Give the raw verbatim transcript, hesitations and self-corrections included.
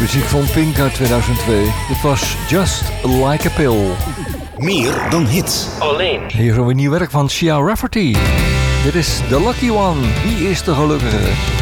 Muziek van Pink uit tweeduizend twee. Dit was Just Like a Pill. Meer dan hits. Alleen. Hier hebben we nieuw werk van Sia Rafferty. Dit is The Lucky One. Wie is de gelukkige?